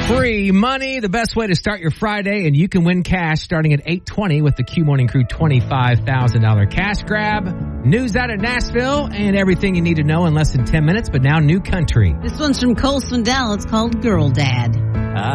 Free money, the best way to start your Friday, and you can win cash starting at 8:20 with the Q Morning Crew $25,000 cash grab. News out of Nashville and everything you need to know in less than 10 minutes, but now new country. This one's from Cole Swindell. It's called Girl Dad.